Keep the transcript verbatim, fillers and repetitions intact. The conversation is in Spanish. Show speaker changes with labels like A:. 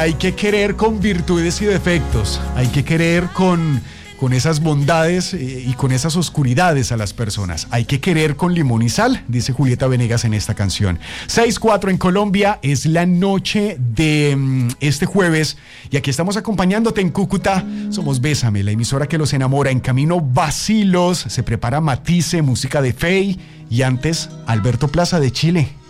A: Hay que querer con virtudes y defectos, hay que querer con, con esas bondades eh, y con esas oscuridades a las personas. Hay que querer con limón y sal, dice Julieta Venegas en esta canción. seis cuatro en Colombia, es la noche de um, este jueves y aquí estamos acompañándote en Cúcuta. Somos Bésame, la emisora que los enamora. En camino Vacilos, se prepara Matisse, música de Fey y antes Alberto Plaza de Chile.